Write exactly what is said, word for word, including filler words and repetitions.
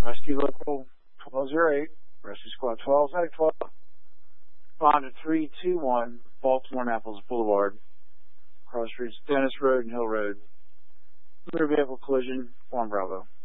Rescue Local twelve oh eight, Rescue Squad twelve, Side twelve, respond to three two one Baltimore Naples Boulevard, cross streets Dennis Road and Hill Road. Motor vehicle collision, Juan Bravo.